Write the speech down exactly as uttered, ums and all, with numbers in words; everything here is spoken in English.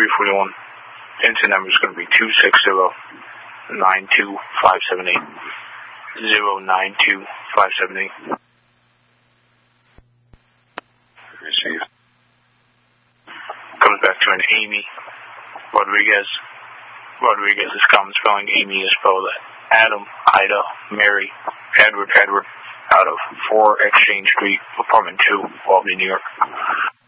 three forty-one. Incident number is going to be two six zero nine two five seven eight. zero nine two five seven eight. Received. Comes back to an Amy Rodriguez. Rodriguez is common spelling. Amy is spelled Adam, Ida, Mary, Edward, Edward, out of four Exchange Street, apartment two, Albany, New York.